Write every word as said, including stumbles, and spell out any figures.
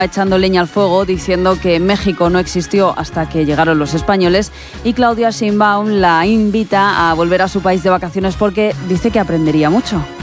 echando leña al fuego, diciendo que México no existió hasta que llegaron los españoles, y Claudia Sheinbaum la invita a volver a su país de vacaciones porque dice que aprendería mucho.